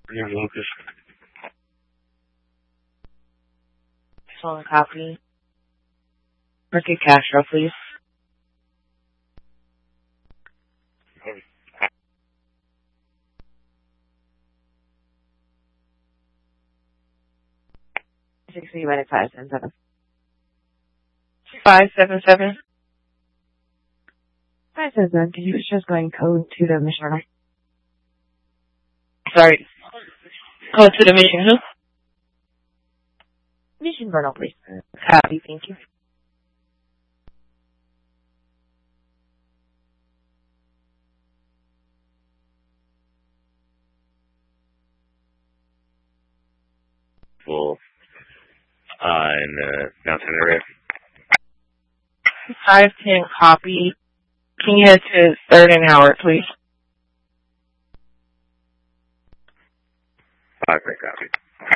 Near Lucas. Stolen copy. Ricky Castro, please. United 577. 577. 577. Can you just going code to the mission runner? Sorry. Code to the mission who? Mission Vernal, please. Copy, thank you. Full. In downtown area. 510 copy. Can you head to 3rd and Howard, please? 5 copy.